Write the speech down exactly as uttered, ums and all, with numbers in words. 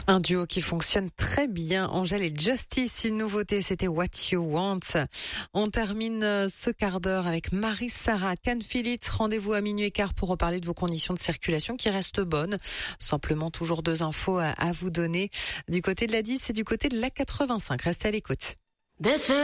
Un duo qui fonctionne très bien. Angèle et Justice, une nouveauté, c'était What You Want. On termine ce quart d'heure avec Marie-Sarah Canfilit. Rendez-vous à minuit et quart pour reparler de vos conditions de circulation qui restent bonnes. Simplement toujours deux infos à, à vous donner. Du côté de la dix et du côté de l'A quatre-vingt-cinq. Restez à l'écoute.